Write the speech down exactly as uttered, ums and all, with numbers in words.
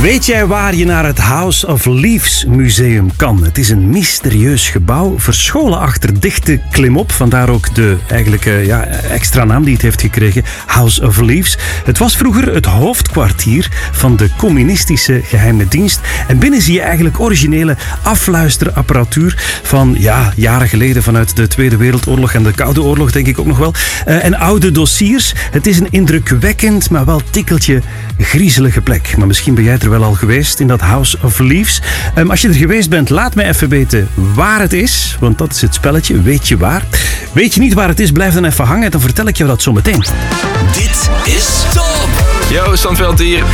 Weet jij waar je naar het House of Leaves museum kan? Het is een mysterieus gebouw, verscholen achter dichte klimop. Vandaar ook de eigenlijk, uh, ja, extra naam die het heeft gekregen, House of Leaves. Het was vroeger het hoofdkwartier van de communistische geheime dienst. En binnen zie je eigenlijk originele afluisterapparatuur van ja, jaren geleden, vanuit de Tweede Wereldoorlog en de Koude Oorlog, denk ik ook nog wel. Uh, en oude dossiers. Het is een indrukwekkend, maar wel tikkeltje griezelige plek. Maar misschien ben jij er wel al geweest in dat House of Leaves. Um, als je er geweest bent, laat me even weten waar het is. Want dat is het spelletje. Weet je waar? Weet je niet waar het is? Blijf dan even hangen. Dan vertel ik jou dat zo meteen. Dit is Top. Yo, Sandveld hier.